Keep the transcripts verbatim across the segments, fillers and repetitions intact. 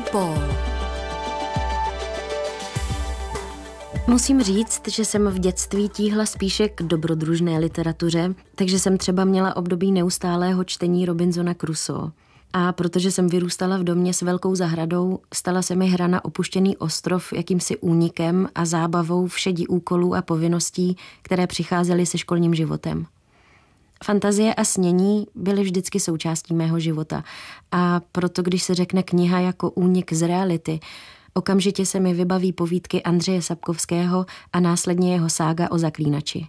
Paul. Musím říct, že jsem v dětství tíhla spíše k dobrodružné literatuře, takže jsem třeba měla období neustálého čtení Robinsona Crusoe. A protože jsem vyrůstala v domě s velkou zahradou, stala se mi hra na opuštěný ostrov jakýmsi únikem a zábavou všedí úkolů a povinností, které přicházely se školním životem. Fantazie a snění byly vždycky součástí mého života a proto, když se řekne kniha jako únik z reality, okamžitě se mi vybaví povídky Andřeje Sapkovského a následně jeho sága o Zaklínači.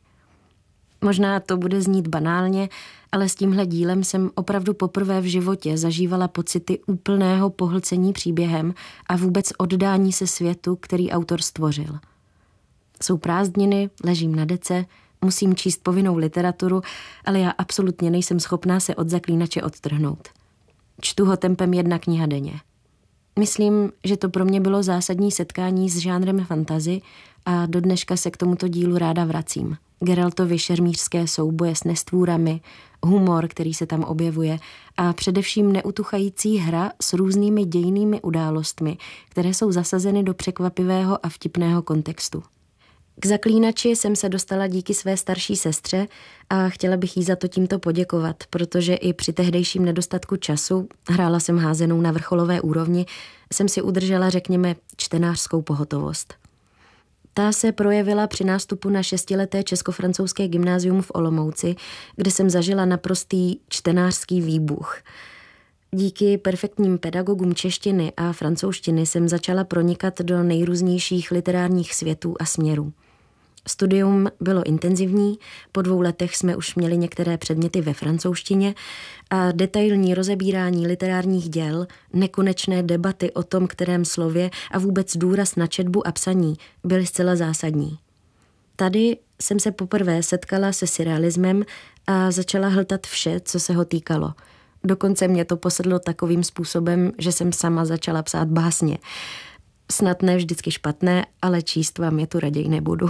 Možná to bude znít banálně, ale s tímhle dílem jsem opravdu poprvé v životě zažívala pocity úplného pohlcení příběhem a vůbec oddání se světu, který autor stvořil. Jsou prázdniny, ležím na dece, musím číst povinnou literaturu, ale já absolutně nejsem schopná se od Zaklínače odtrhnout. Čtu ho tempem jedna kniha denně. Myslím, že to pro mě bylo zásadní setkání s žánrem fantasy a do dneška se k tomuto dílu ráda vracím. Geraltovy šermířské souboje s nestvůrami, humor, který se tam objevuje a především neutuchající hra s různými dějnými událostmi, které jsou zasazeny do překvapivého a vtipného kontextu. K Zaklínači jsem se dostala díky své starší sestře a chtěla bych jí za to tímto poděkovat, protože i při tehdejším nedostatku času, hrála jsem házenou na vrcholové úrovni, jsem si udržela, řekněme, čtenářskou pohotovost. Ta se projevila při nástupu na šestileté česko-francouzské gymnázium v Olomouci, kde jsem zažila naprostý čtenářský výbuch. Díky perfektním pedagogům češtiny a francouzštiny jsem začala pronikat do nejrůznějších literárních světů a směrů. Studium bylo intenzivní, po dvou letech jsme už měli některé předměty ve francouzštině a detailní rozebírání literárních děl, nekonečné debaty o tom, kterém slově a vůbec důraz na četbu a psaní byly zcela zásadní. Tady jsem se poprvé setkala se surrealismem a začala hltat vše, co se ho týkalo. Dokonce mě to posedlo takovým způsobem, že jsem sama začala psát básně. Snad ne vždycky špatné, ale číst vám je tu raději nebudu.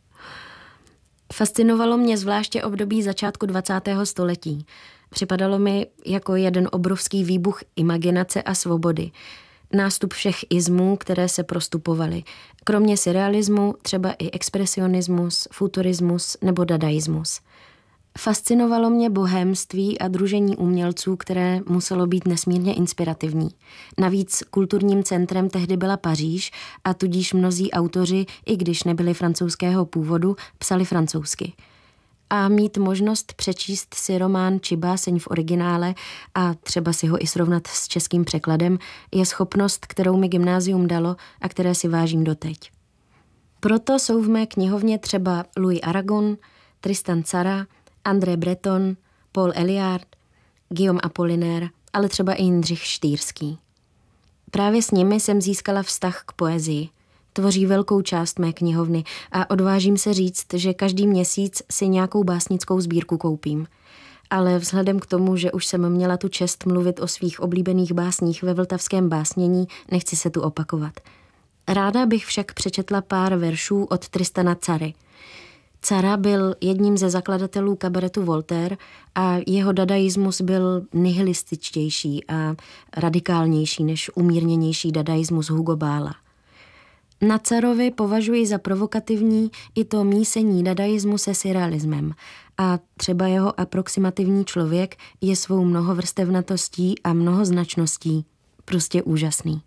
Fascinovalo mě zvláště období začátku dvacátého století. Připadalo mi jako jeden obrovský výbuch imaginace a svobody. Nástup všech izmů, které se prostupovaly. Kromě surrealismu třeba i expresionismus, futurismus nebo dadaismus. Fascinovalo mě bohémství a družení umělců, které muselo být nesmírně inspirativní. Navíc kulturním centrem tehdy byla Paříž a tudíž mnozí autoři, i když nebyli francouzského původu, psali francouzsky. A mít možnost přečíst si román či báseň v originále a třeba si ho i srovnat s českým překladem je schopnost, kterou mi gymnázium dalo a které si vážím doteď. Proto jsou v mé knihovně třeba Louis Aragon, Tristan Tzara, André Breton, Paul Eluard, Guillaume Apollinaire, ale třeba i Jindřich Štýrský. Právě s nimi jsem získala vztah k poezii. Tvoří velkou část mé knihovny a odvážím se říct, že každý měsíc si nějakou básnickou sbírku koupím. Ale vzhledem k tomu, že už jsem měla tu čest mluvit o svých oblíbených básních ve vltavském básnění, nechci se tu opakovat. Ráda bych však přečetla pár veršů od Tristana Tzary. Tzara byl jedním ze zakladatelů kabaretu Voltaire a jeho dadaismus byl nihilističtější a radikálnější než umírněnější dadaismus Hugo Balla. Na Tzarovi považuji za provokativní i to mísení dadaismu se surrealismem a třeba jeho aproximativní člověk je svou mnohovrstevnatostí a mnohoznačností prostě úžasný.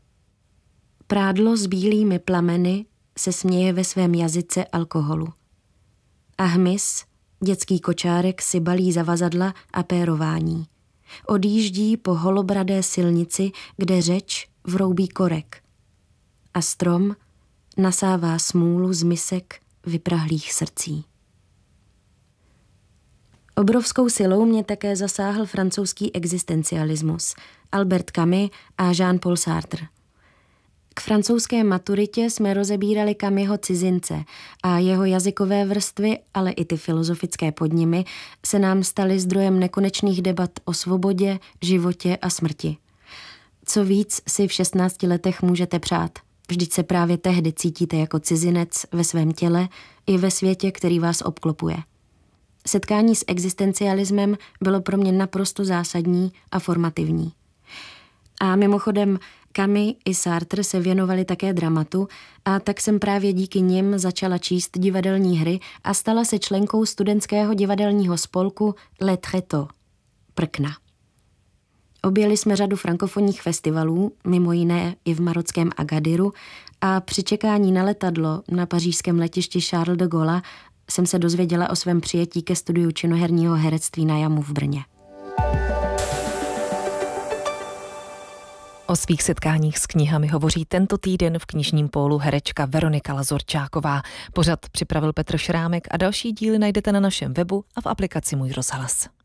Prádlo s bílými plameny se směje ve svém jazyce alkoholu. A hmyz, dětský kočárek, si balí zavazadla a pérování. Odjíždí po holobradé silnici, kde řeč vroubí korek. A strom nasává smůlu z misek vyprahlých srdcí. Obrovskou silou mě také zasáhl francouzský existencialismus, Albert Camus a Jean-Paul Sartre. K francouzské maturitě jsme rozebírali Camusho Cizince a jeho jazykové vrstvy, ale i ty filozofické podnimy, se nám staly zdrojem nekonečných debat o svobodě, životě a smrti. Co víc si v šestnácti letech můžete přát? Vždyť se právě tehdy cítíte jako cizinec ve svém těle i ve světě, který vás obklopuje. Setkání s existencialismem bylo pro mě naprosto zásadní a formativní. A mimochodem, Camus i Sartre se věnovali také dramatu a tak jsem právě díky nim začala číst divadelní hry a stala se členkou studentského divadelního spolku Le Tréteau, Prkna. Objeli jsme řadu frankofonních festivalů, mimo jiné i v marockém Agadiru, a při čekání na letadlo na pařížském letišti Charles de Gaulle jsem se dozvěděla o svém přijetí ke studiu činoherního herectví na Jamu v Brně. O svých setkáních s knihami hovoří tento týden v knižním pólu herečka Veronika Lazorčáková. Pořad připravil Petr Šrámek a další díly najdete na našem webu a v aplikaci Můj rozhlas.